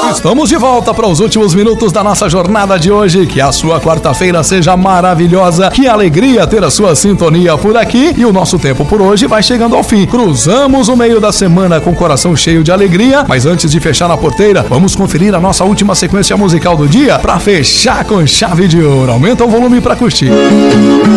Estamos de volta para os últimos minutos da nossa jornada de hoje. Que a sua quarta-feira seja maravilhosa. Que alegria ter a sua sintonia por aqui. E o nosso tempo por hoje vai chegando ao fim. Cruzamos o meio da semana com o coração cheio de alegria. Mas antes de fechar na porteira, vamos conferir a nossa última sequência musical do dia para fechar com chave de ouro. Aumenta o volume para curtir.